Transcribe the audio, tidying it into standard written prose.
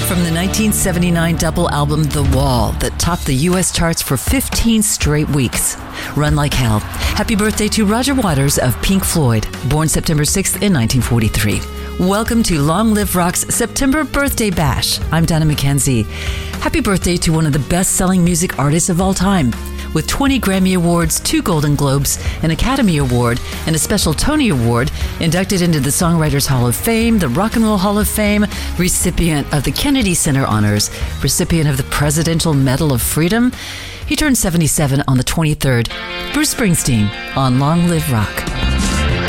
from the 1979 double album The Wall that topped the U.S. charts for 15 straight weeks. Run Like Hell. Happy birthday to Roger Waters of Pink Floyd, born September 6th in 1943. Welcome to Long Live Rock's September Birthday Bash. I'm Donna McKenzie. Happy birthday to one of the best-selling music artists of all time. With 20 Grammy Awards, 2 Golden Globes, an Academy Award, and a special Tony Award, inducted into the Songwriters Hall of Fame, the Rock and Roll Hall of Fame, recipient of the Kennedy Center Honors, recipient of the Presidential Medal of Freedom. He turned 77 on the 23rd. Bruce Springsteen on Long Live Rock.